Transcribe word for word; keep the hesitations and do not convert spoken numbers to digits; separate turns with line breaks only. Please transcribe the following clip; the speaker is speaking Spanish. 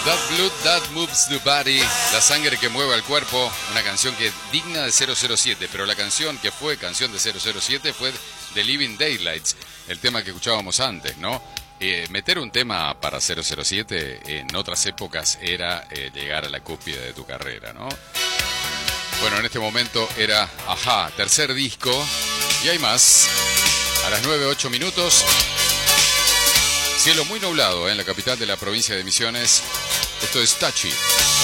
That Blood That Moves the Body, la sangre que mueve al cuerpo, una canción que es digna de cero cero siete, pero la canción que fue canción de cero cero siete fue The Living Daylights, el tema que escuchábamos antes, ¿no? Eh, meter un tema para cero cero siete en otras épocas era eh, llegar a la cúspide de tu carrera, ¿no? Bueno, en este momento era Ajá, tercer disco, y hay más. A las nueve ocho minutos, cielo muy nublado ¿eh? en la capital de la provincia de Misiones. Esto es Tachi.